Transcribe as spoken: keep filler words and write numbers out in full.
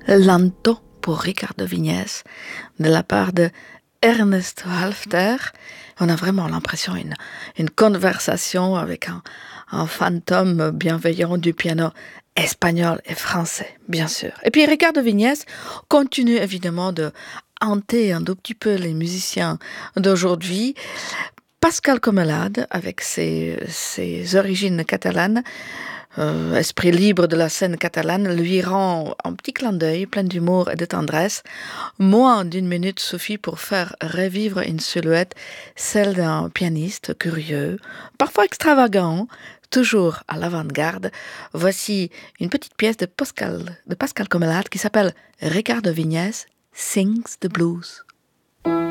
Lanto pour Ricardo Vignès de la part de Ernest Halfter. On a vraiment l'impression d'une une conversation avec un, un fantôme bienveillant du piano espagnol et français, bien sûr. Et puis Ricardo Vignès continue évidemment de hanter un tout petit peu les musiciens d'aujourd'hui. Pascal Comelade, avec ses, ses origines catalanes, euh, esprit libre de la scène catalane, lui rend un petit clin d'œil, plein d'humour et de tendresse. Moins d'une minute suffit pour faire revivre une silhouette, celle d'un pianiste curieux, parfois extravagant, toujours à l'avant-garde. Voici une petite pièce de Pascal, de Pascal Comelade qui s'appelle Ricardo Vignès Sings the Blues.